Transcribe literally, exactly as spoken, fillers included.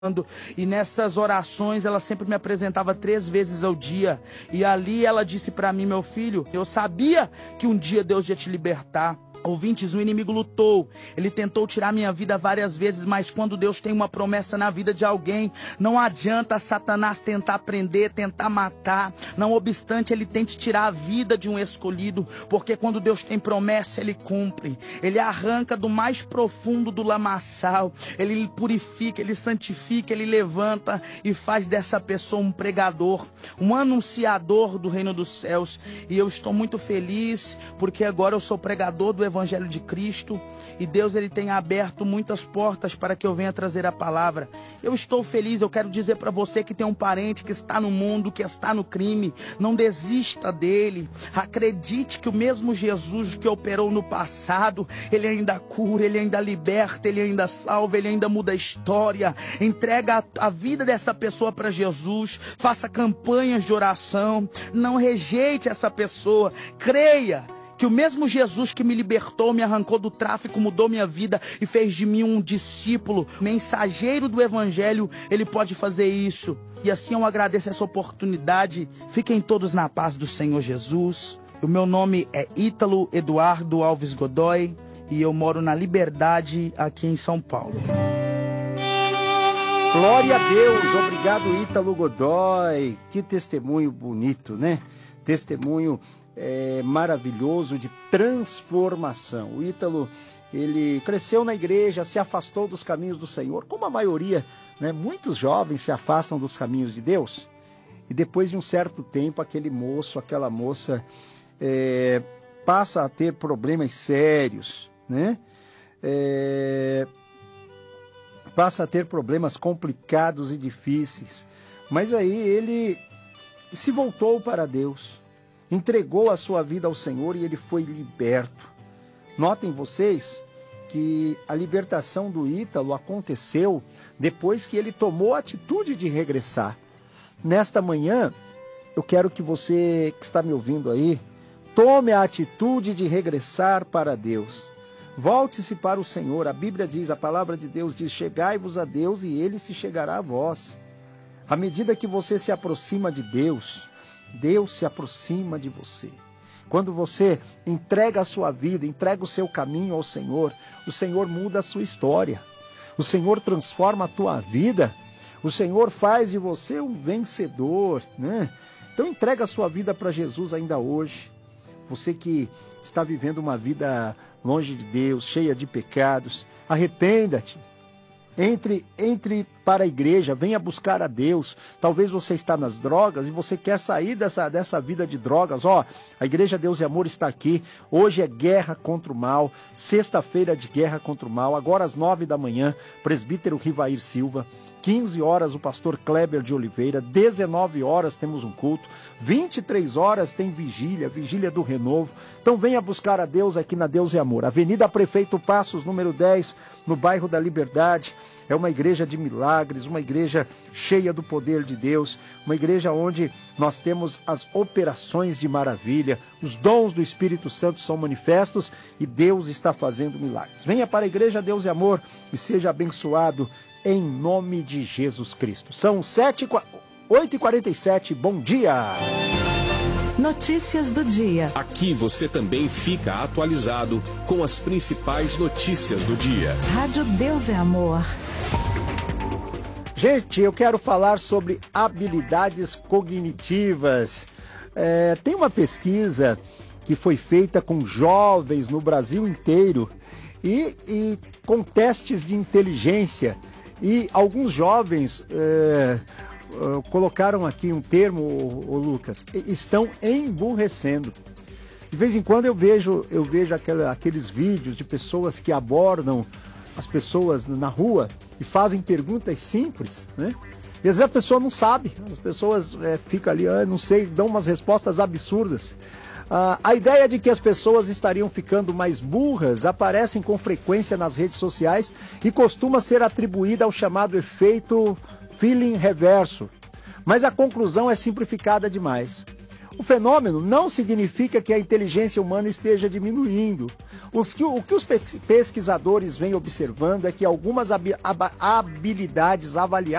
E nessas orações ela sempre me apresentava três vezes ao dia. E ali ela disse para mim: meu filho, eu sabia que um dia Deus ia te libertar. Ouvintes, o inimigo lutou, ele tentou tirar minha vida várias vezes, mas quando Deus tem uma promessa na vida de alguém, não adianta Satanás tentar prender, tentar matar, não obstante ele tente tirar a vida de um escolhido, porque quando Deus tem promessa, ele cumpre, ele arranca do mais profundo do lamaçal, ele purifica, ele santifica, ele levanta e faz dessa pessoa um pregador, um anunciador do reino dos céus. E eu estou muito feliz, porque agora eu sou pregador do Evangelho de Cristo, e Deus ele tem aberto muitas portas para que eu venha trazer a palavra. Eu estou feliz, eu quero dizer para você que tem um parente que está no mundo, que está no crime, não desista dele, acredite que o mesmo Jesus que operou no passado, ele ainda cura, ele ainda liberta, ele ainda salva, ele ainda muda a história. Entrega a, a vida dessa pessoa para Jesus, faça campanhas de oração, não rejeite essa pessoa, creia que o mesmo Jesus que me libertou, me arrancou do tráfico, mudou minha vida e fez de mim um discípulo, mensageiro do Evangelho, ele pode fazer isso. E assim eu agradeço essa oportunidade. Fiquem todos na paz do Senhor Jesus. O meu nome é Ítalo Eduardo Alves Godoy e eu moro na Liberdade, aqui em São Paulo. Glória a Deus, obrigado Ítalo Godoy. Que testemunho bonito, né? Testemunho É, maravilhoso de transformação. O Ítalo, ele cresceu na igreja, se afastou dos caminhos do Senhor, como a maioria, né? Muitos jovens se afastam dos caminhos de Deus, e depois de um certo tempo, aquele moço, aquela moça é, passa a ter problemas sérios, né? É, passa a ter problemas complicados e difíceis, mas aí ele se voltou para Deus, entregou a sua vida ao Senhor e ele foi liberto. Notem vocês que a libertação do Ítalo aconteceu depois que ele tomou a atitude de regressar. Nesta manhã, eu quero que você que está me ouvindo aí, tome a atitude de regressar para Deus. Volte-se para o Senhor. A Bíblia diz, a palavra de Deus diz: chegai-vos a Deus e ele se chegará a vós. À medida que você se aproxima de Deus, Deus se aproxima de você. Quando você entrega a sua vida, entrega o seu caminho ao Senhor, o Senhor muda a sua história. O Senhor transforma a tua vida. O Senhor faz de você um vencedor, né? Então entrega a sua vida para Jesus ainda hoje. Você que está vivendo uma vida longe de Deus, cheia de pecados, arrependa-te. Entre, entre para a igreja, venha buscar a Deus. Talvez você está nas drogas e você quer sair dessa, dessa vida de drogas. Ó, a Igreja Deus e Amor está aqui. Hoje é guerra contra o mal, sexta-feira de guerra contra o mal. Agora às nove da manhã, presbítero Rivair Silva. quinze horas o pastor Kleber de Oliveira. dezenove horas temos um culto. vinte e três horas tem vigília, vigília do renovo. Então venha buscar a Deus aqui na Deus e Amor. Avenida Prefeito Passos, número dez, no bairro da Liberdade. É uma igreja de milagres, uma igreja cheia do poder de Deus, uma igreja onde nós temos as operações de maravilha, os dons do Espírito Santo são manifestos e Deus está fazendo milagres. Venha para a Igreja Deus e Amor e seja abençoado em nome de Jesus Cristo. São oito e quarenta e sete, bom dia! Notícias do dia. Aqui você também fica atualizado com as principais notícias do dia. Rádio Deus é Amor. Gente, eu quero falar sobre habilidades cognitivas. É, tem uma pesquisa que foi feita com jovens no Brasil inteiro e, e com testes de inteligência. E alguns jovens... É, Uh, colocaram aqui um termo, ô, ô, Lucas, estão emburrecendo. De vez em quando eu vejo, eu vejo aquela, aqueles vídeos de pessoas que abordam as pessoas na rua e fazem perguntas simples, né? E às vezes a pessoa não sabe, as pessoas é, ficam ali, ah, não sei, dão umas respostas absurdas. Uh, a ideia de que as pessoas estariam ficando mais burras aparecem com frequência nas redes sociais e costuma ser atribuída ao chamado efeito feeling reverso, mas a conclusão é simplificada demais. O fenômeno não significa que a inteligência humana esteja diminuindo. Os que, o que os pesquisadores vêm observando é que algumas habilidades avaliadas